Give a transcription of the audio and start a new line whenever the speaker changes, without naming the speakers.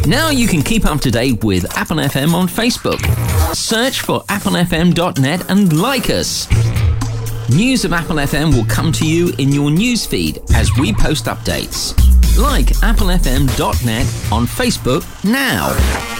Now you can keep up to date with Apple FM on Facebook. Search for applefm.net and like us. News of Apple FM will come to you in your newsfeed as we post updates. Like applefm.net on Facebook now.